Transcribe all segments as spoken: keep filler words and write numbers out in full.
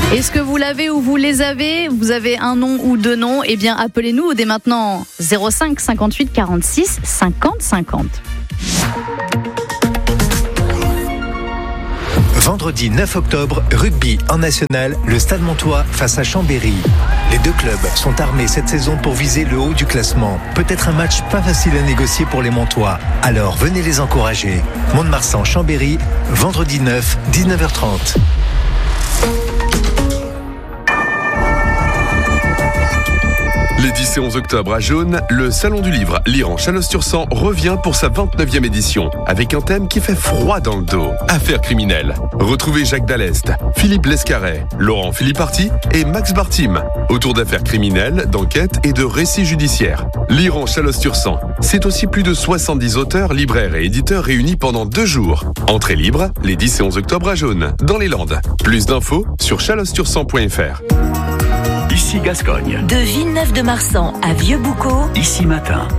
Est-ce que vous l'avez ou vous les avez ? Vous avez un nom ou deux noms ? Eh bien, appelez-nous dès maintenant zéro cinq cinquante-huit quarante-six cinquante cinquante. Vendredi neuf octobre, rugby en national, le Stade Montois face à Chambéry. Les deux clubs sont armés cette saison pour viser le haut du classement. Peut-être un match pas facile à négocier pour les Montois. Alors venez les encourager. Mont-de-Marsan, Chambéry, vendredi neuf, dix-neuf heures trente. Les dix et onze octobre à Jaune, le Salon du Livre Lire en Chalosse-sur-Sang revient pour sa vingt-neuvième édition, avec un thème qui fait froid dans le dos, affaires criminelles. Retrouvez Jacques Dallest, Philippe Lescaret, Laurent Philipparty et Max Bartim, autour d'affaires criminelles, d'enquêtes et de récits judiciaires. Lire en Chalosse-sur-Sang, c'est aussi plus de soixante-dix auteurs, libraires et éditeurs réunis pendant deux jours. Entrée libre, les dix et onze octobre à Jaune, dans les Landes. Plus d'infos sur chalosse sur sang point f r. Ici Gascogne. De Villeneuve-de-Marsan à Vieux-Boucau. Ici Matin.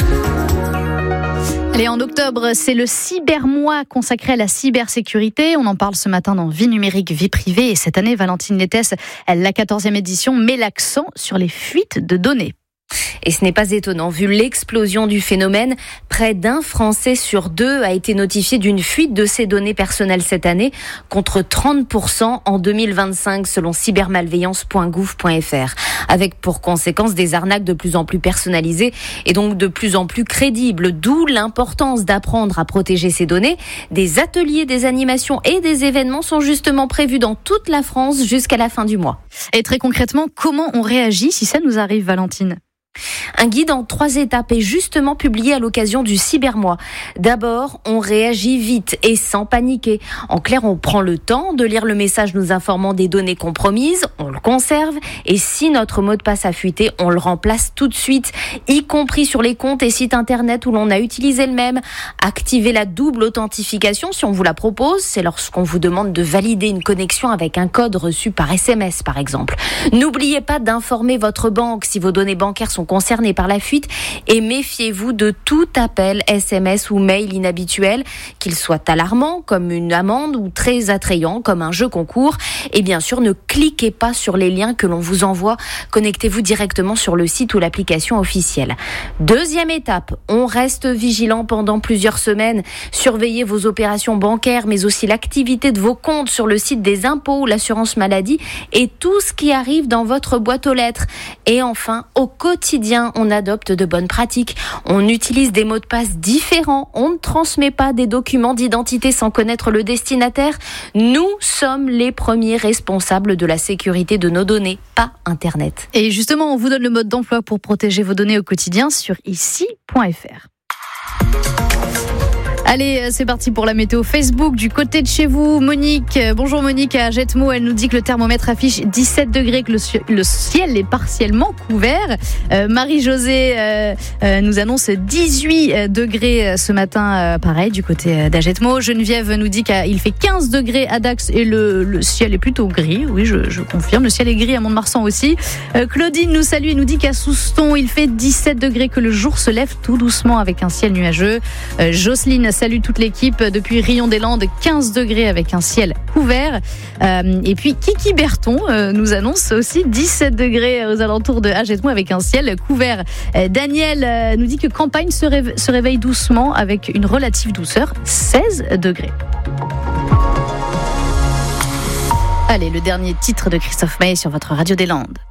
Allez, en octobre, c'est le Cybermois consacré à la cybersécurité. On en parle ce matin dans Vie numérique, vie privée. Et cette année, Valentine Lettès, la quatorzième édition, met l'accent sur les fuites de données. Et ce n'est pas étonnant, vu l'explosion du phénomène, près d'un Français sur deux a été notifié d'une fuite de ses données personnelles cette année, contre trente pour cent en deux mille vingt-cinq selon cybermalveillance point gouv point f r, avec pour conséquence des arnaques de plus en plus personnalisées et donc de plus en plus crédibles, d'où l'importance d'apprendre à protéger ces données. Des ateliers, des animations et des événements sont justement prévus dans toute la France jusqu'à la fin du mois. Et très concrètement, comment on réagit si ça nous arrive, Valentine ? Un guide en trois étapes est justement publié à l'occasion du Cybermois. D'abord, on réagit vite et sans paniquer. En clair, on prend le temps de lire le message nous informant des données compromises, on le conserve et si notre mot de passe a fuité, on le remplace tout de suite, y compris sur les comptes et sites internet où l'on a utilisé le même. Activez la double authentification si on vous la propose, c'est lorsqu'on vous demande de valider une connexion avec un code reçu par S M S par exemple. N'oubliez pas d'informer votre banque si vos données bancaires sont concernés par la fuite et méfiez-vous de tout appel S M S ou mail inhabituel, qu'il soit alarmant comme une amende ou très attrayant comme un jeu concours. Et bien sûr, ne cliquez pas sur les liens que l'on vous envoie. Connectez-vous directement sur le site ou l'application officielle. Deuxième étape, on reste vigilant pendant plusieurs semaines. Surveillez vos opérations bancaires, mais aussi l'activité de vos comptes sur le site des impôts ou l'assurance maladie et tout ce qui arrive dans votre boîte aux lettres. Et enfin, au quotidien, on adopte de bonnes pratiques. On utilise des mots de passe différents. On ne transmet pas des documents d'identité sans connaître le destinataire. Nous sommes les premiers responsables de la sécurité de nos données, pas Internet. Et justement, on vous donne le mode d'emploi pour protéger vos données au quotidien sur ici point f r. Allez, c'est parti pour la météo Facebook du côté de chez vous. Monique, bonjour Monique à Jetmo, elle nous dit que le thermomètre affiche dix-sept degrés, que le, le ciel est partiellement couvert. Euh, Marie-Josée euh, euh, nous annonce dix-huit degrés ce matin, euh, pareil, du côté d'Agetmo. Geneviève nous dit qu'il fait quinze degrés à Dax et le, le ciel est plutôt gris. Oui, je, je confirme, le ciel est gris à Mont-de-Marsan aussi. Euh, Claudine nous salue et nous dit qu'à Souston, il fait dix-sept degrés, que le jour se lève tout doucement avec un ciel nuageux. Euh, Jocelyne salut toute l'équipe depuis Rion-des-Landes, quinze degrés avec un ciel couvert. Euh, et puis Kiki Berton euh, nous annonce aussi dix-sept degrés aux alentours de Agetmo avec un ciel couvert. Euh, Daniel euh, nous dit que Campagne se, réve- se réveille doucement avec une relative douceur, seize degrés. Allez, le dernier titre de Christophe Maé sur votre radio des Landes.